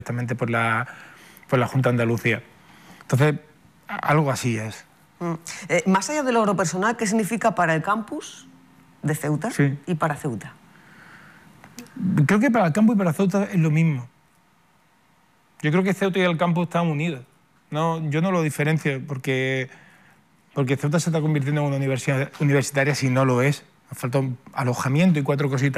directamente por la Junta de Andalucía. Entonces, algo así es. Más allá del logro personal, ¿qué significa para el campus de Ceuta y para Ceuta? Creo que para el campus y para Ceuta es lo mismo. Yo creo que Ceuta y el campus están unidos. No, yo no lo diferencio porque Ceuta se está convirtiendo en una universidad universitaria si no lo es. Nos falta un alojamiento y 4 cositas.